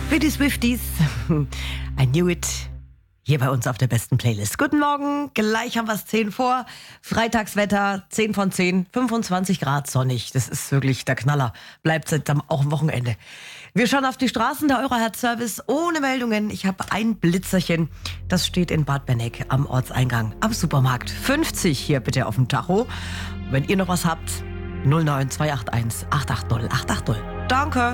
Für die Swifties, I knew it, hier bei uns auf der besten Playlist. Guten Morgen, gleich haben wir es 10 vor. Freitagswetter, 10 von 10, 25 Grad sonnig. Das ist wirklich der Knaller. Bleibt jetzt auch am Wochenende. Wir schauen auf die Straßen, der Eurohertz-Service ohne Meldungen. Ich habe ein Blitzerchen, das steht in Bad Benneck am Ortseingang am Supermarkt. 50 hier bitte auf dem Tacho. Wenn ihr noch was habt, 09281 880 880. Danke.